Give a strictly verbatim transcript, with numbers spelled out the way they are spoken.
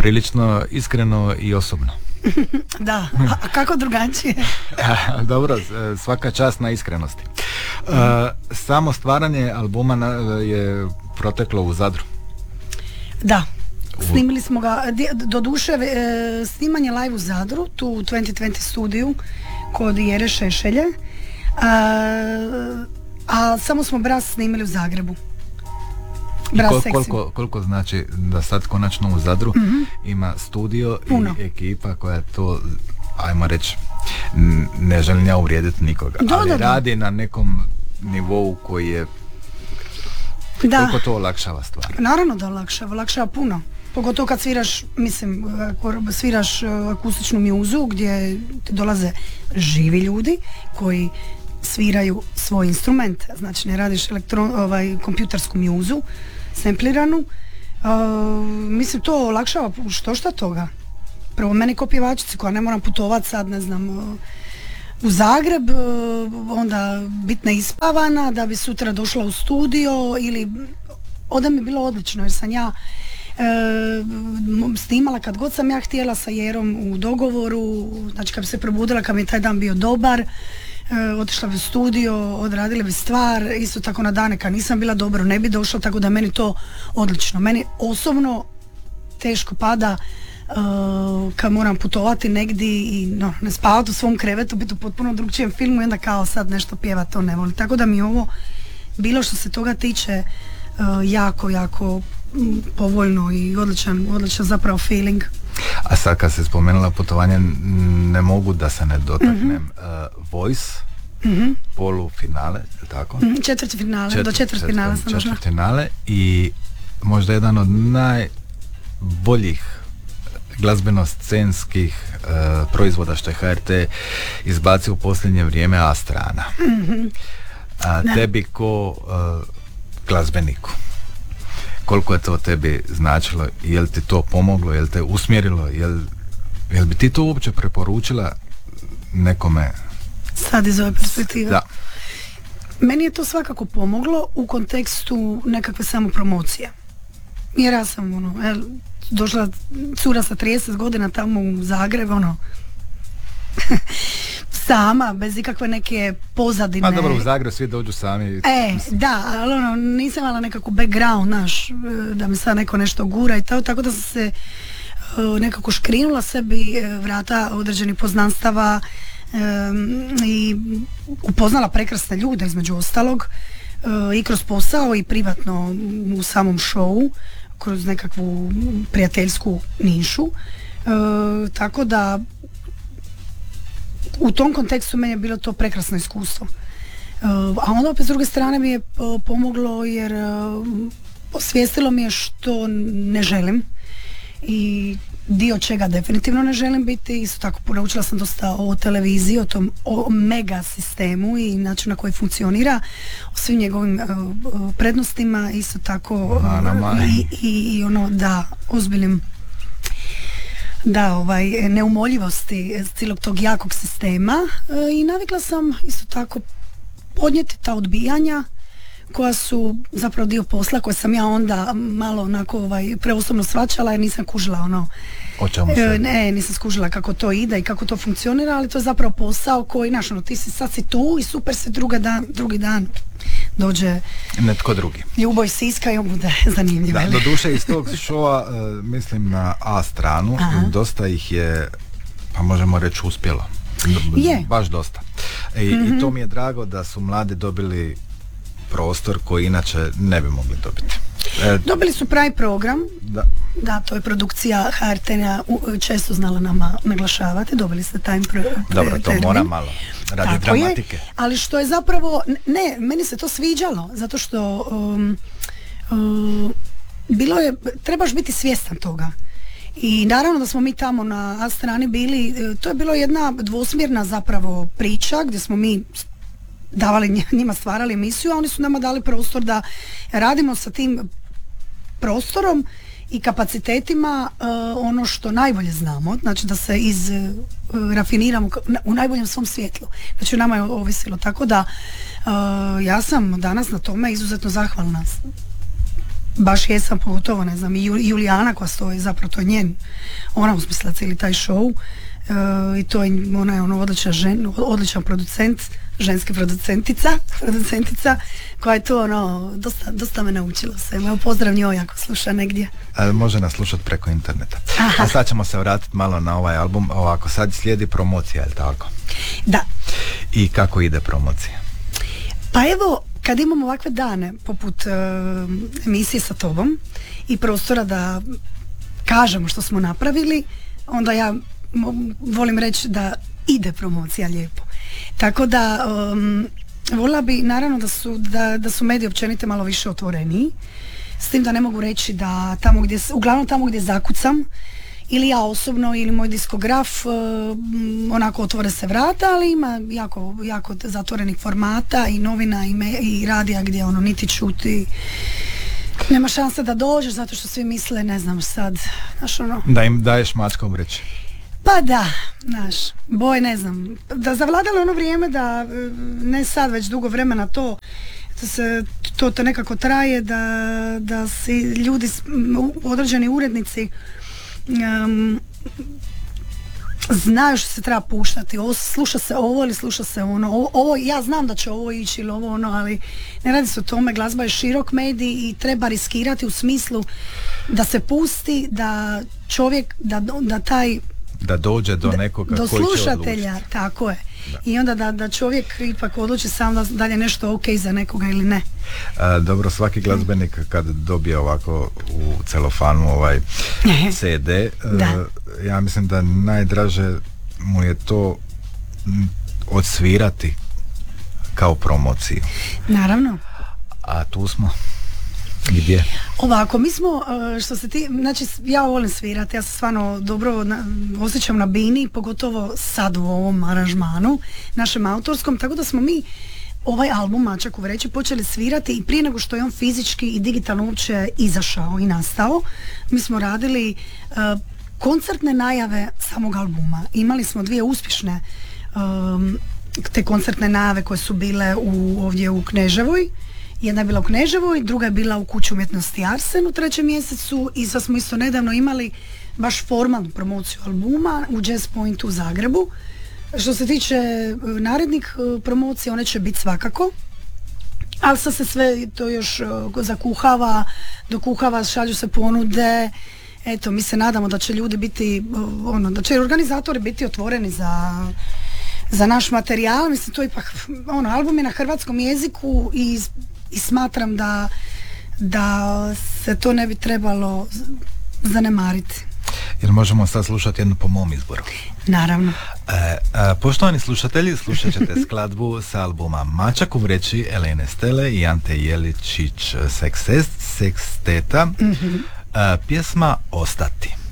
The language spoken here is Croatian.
prilično iskreno i osobno. Da, a kako drugačije? Dobro, svaka čast na iskrenosti. Uh, samo stvaranje albuma na, je proteklo u Zadru. Da, snimili smo ga, do duše e, snimanje live u Zadru, tu u dvanaest dvadeset studiju kod Jere Šešelje, a, a samo smo Braz snimili u Zagrebu. Kol, koliko, koliko znači da sad konačno u Zadru mm-hmm. ima studio Puno. I ekipa koja to, ajmo reći, ne želim ja uvrijediti nikoga, da, ali da, da. radi na nekom nivou koji je, da. Koliko to olakšava stvar? Naravno da olakšava, olakšava puno. Pogotovo kad sviraš, mislim, ako sviraš akustičnu mjuzu gdje ti dolaze živi ljudi koji sviraju svoj instrument, znači ne radiš elektron, ovaj, kompjutersku mjuzu, sampliranu, uh, mislim to olakšava što šta toga. Prvo meni ko pjevačici koja ne moram putovati sad, ne znam, uh, u Zagreb, uh, onda bit neispavana da bi sutra došla u studio ili onda mi je bilo odlično jer sam ja E, snimala kad god sam ja htjela sa Jerom u dogovoru, znači kad bi se probudila, kad mi je taj dan bio dobar, e, otišla bi u studio, odradili bi stvar, isto tako na dane kad nisam bila dobro ne bi došla, tako da meni to odlično. Meni osobno teško pada uh, kad moram putovati negdje i no, ne spavati u svom krevetu, biti u potpuno drugčijem filmu i onda kao sad nešto pjeva, to ne volim. Tako da mi ovo, bilo što se toga tiče, uh, jako, jako povoljno i odličan, odličan zapravo feeling. A sad kad se spomenula putovanje, ne mogu da se ne dotaknem mm-hmm. uh, Voice, mm-hmm. polufinale, tako? Mm, četvrti finale, Četvr, do četvrt finale sam došla. Četvrt finale i možda jedan od najboljih glazbeno-scenskih uh, proizvoda što je H R T izbacio u posljednje vrijeme, Astrana. Mm-hmm. A da. Tebi ko uh, glazbeniku, koliko je to tebi značilo, je li ti to pomoglo, je li te usmjerilo, je li, je li bi ti to uopće preporučila nekome? Sad iz ove perspektive. Da. Meni je to svakako pomoglo u kontekstu nekakve samopromocije. Jer ja sam ono, el, došla cura sa trideset godina tamo u Zagreb, ono sama, bez ikakve neke pozadine. A dobro, u Zagreb svi dođu sami. E, mislim. Da, ali ono, nisam imala nekakvu background, naš, da mi sad neko nešto gura i to, tako da sam se uh, nekako škrinula sebi vrata određenih poznanstava um, i upoznala prekrasne ljude između ostalog uh, i kroz posao i privatno u samom showu, kroz nekakvu prijateljsku nišu. Uh, tako da u tom kontekstu meni je bilo to prekrasno iskustvo. Uh, a onda opet s druge strane mi je uh, pomoglo jer uh, osvijestilo mi je što ne želim i dio čega definitivno ne želim biti. Isto tako naučila sam dosta o televiziji, o tom o mega sistemu i načinu na koji funkcionira, o svim njegovim uh, prednostima, isto tako uh, i, i, i ono da ozbiljnim da, ovaj, neumoljivosti cijelog tog jakog sistema e, i navikla sam isto tako podnijeti ta odbijanja koja su zapravo dio posla koje sam ja onda malo onako ovaj, preosobno shvaćala jer nisam kužila ono o čemu se... e, ne, nisam skužila kako to ide i kako to funkcionira, ali to je zapravo posao koji, znaš, ono, ti si sad si tu i super se druga dan, drugi dan dođe netko drugi. Ljuboj Siska i on bude zanimljiv. Da, do duše iz tog šova uh, mislim na A stranu. Aha. Dosta ih je, pa možemo reći, uspjelo. Je. Baš dosta. I, mm-hmm. i to mi je drago da su mladi dobili prostor koji inače ne bi mogli dobiti. E, Dobili su pravi program. Da. Da, to je produkcija H R T-a često znala nama naglašavati. Dobili ste taj pro, Dobro, to mora malo radi tako dramatike. Je, ali što je zapravo, ne, meni se to sviđalo, zato što um, um, bilo je, trebaš biti svjestan toga. I naravno da smo mi tamo na A strani bili, to je bilo jedna dvosmjerna zapravo priča gdje smo mi davali njima, stvarali emisiju, a oni su nama dali prostor da radimo sa tim prostorom i kapacitetima uh, ono što najbolje znamo, znači da se iz uh, rafiniramo u najboljem svom svjetlu. Znači nama je ovisilo, tako da uh, ja sam danas na tome izuzetno zahvalna. baš jesam, pogotovo, ne znam, i Julijana koja stoji, zapravo to je njen, ona usmislila cijeli taj show, e, i to je, ona je ono odličan, žen, odličan producent, ženska producentica, producentica koja je to ono, dosta, dosta me naučila se. Evo, pozdrav njoj ako sluša negdje. A, može nas slušati preko interneta. Aha. A sad ćemo se vratiti malo na ovaj album. Ovako, sad slijedi promocija, je li tako? Da. I kako ide promocija? Pa evo, kad imamo ovakve dane poput uh, emisije sa tobom i prostora da kažemo što smo napravili, onda ja mo- volim reći da ide promocija lijepo. Tako da um, volila bi naravno da su, da, da su mediji općenite malo više otvoreniji, s tim da ne mogu reći da tamo gdje, uglavnom tamo gdje zakucam, ili ja osobno ili moj diskograf, um, onako otvore se vrata, ali ima jako, jako zatvorenih formata i novina i, me, i radija gdje ono niti čuti, nema šanse da dođeš zato što svi misle, ne znam sad, znaš ono... Da im daješ mačka u vreći. Pa da, znaš, boj, ne znam, da zavladalo ono vrijeme da, ne sad, već dugo vremena to, da se, to, to nekako traje, da, da si ljudi, određeni urednici, um, znaju što se treba puštati, ovo, sluša se ovo ili sluša se ono, ovo, ovo, ja znam da će ovo ići ili ovo ono, ali ne radi se o tome, glazba je širok medij i treba riskirati u smislu da se pusti, da čovjek, da, da taj da dođe do nekoga do koji će slušatelja, odlučiti. tako je. Da. I onda da, da čovjek ipak odluči sam da, da li je nešto ok za nekoga ili ne. A, dobro, svaki glazbenik kad dobije ovako u celofanu ovaj ce de, a, ja mislim da najdraže mu je to odsvirati kao promociju. Naravno. A tu smo gdje? Ovako, mi smo, što se ti, znači ja volim svirati, ja se stvarno dobro na, osjećam na bini, pogotovo sad u ovom aranžmanu, našem autorskom, tako da smo mi ovaj album Mačak u vreći počeli svirati i prije nego što je on fizički i digitalno uopće izašao i nastao. Mi smo radili uh, koncertne najave samog albuma. Imali smo dvije uspješne um, te koncertne najave koje su bile u, ovdje u Kneževoj. Jedna je bila u Kneževoj, druga je bila u Kući umjetnosti Arsen u trećem mjesecu i sad smo isto nedavno imali baš formalnu promociju albuma u Jazz Pointu u Zagrebu. Što se tiče narednih promocija, one će biti svakako, ali sad se sve to još zakuhava, dokuhava, šalju se ponude. Eto, mi se nadamo da će ljudi biti, ono, da će organizatori biti otvoreni za, za naš materijal. Mislim, to je ipak, ono, album je na hrvatskom jeziku i, i smatram da, da se to ne bi trebalo zanemariti. Jer možemo sad slušati jednu po mom izboru. Naravno. E, e, poštovani slušatelji, slušat ćete skladbu sa albuma Mačak u vreći Elene Stele i Ante Jeličić Seksteta, mm-hmm. e, pjesma Ostati.